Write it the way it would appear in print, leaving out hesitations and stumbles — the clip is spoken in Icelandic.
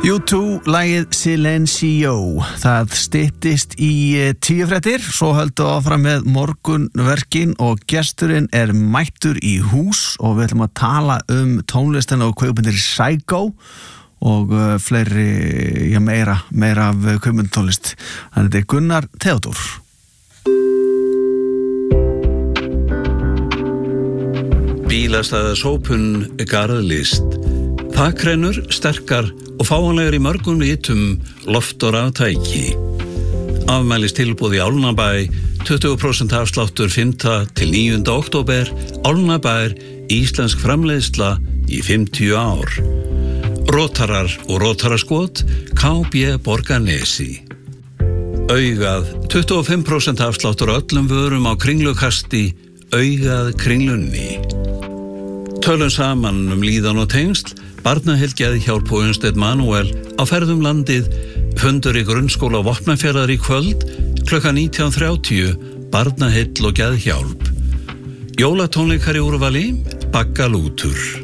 U2 lagið Silencio. Það styttist í 10 fréttir, svo höldum við áfram með morgunverkin og gesturinn mættur í hús og við ætlum að tala tónlistina og kvikmyndir Psycho og fleiri, meira af kvikmyndatónlist. Þannig þetta Gunnar Theodór. Bílastæða sópun garðlist. Þakrennur, sterkar og fáanlegar í mörgum litum, loft og raftæki. Afmælis tilboð í Álnabæ, 20% afsláttur 5. til 9. október, Álnabær, íslensk framleiðsla í 50 ár. Rótarar og rótaraskot, KB Borgarnesi. Augað, 25% afsláttur öllum vörum á Kringlukasti, Augað Kringlunni. Tölum saman líðan og tengsl, Barnaheill Geðhjálp og Unnsteinn Manuel á ferðum landið, fundur í grunnskóla Vopnafjarðar í kvöld, klukkan 19:30, Barnaheill og Geðhjálp. Jólatónleikar í úrvali, Baggalútur.